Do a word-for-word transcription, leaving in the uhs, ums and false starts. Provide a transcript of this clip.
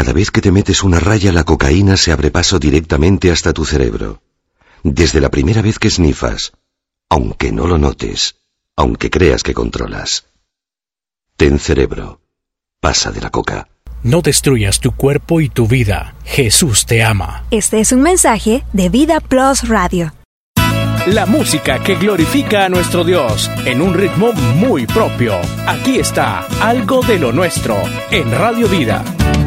Cada vez que te metes una raya, la cocaína se abre paso directamente hasta tu cerebro. Desde la primera vez que snifas, aunque no lo notes, aunque creas que controlas. Ten cerebro. Pasa de la coca. No destruyas tu cuerpo y tu vida. Jesús te ama. Este es un mensaje de Vida Plus Radio. La música que glorifica a nuestro Dios en un ritmo muy propio. Aquí está Algo de lo Nuestro en Radio Vida.